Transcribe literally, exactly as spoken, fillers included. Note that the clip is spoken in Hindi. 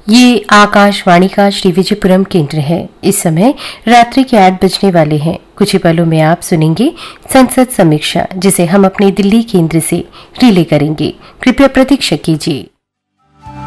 ये आकाशवाणी का श्री विजयपुरम केंद्र है। इस समय रात्रि के आठ बजने वाले हैं। कुछ ही पलों में आप सुनेंगे संसद समीक्षा, जिसे हम अपने दिल्ली केंद्र से रिले करेंगे। कृपया प्रतीक्षा कीजिए।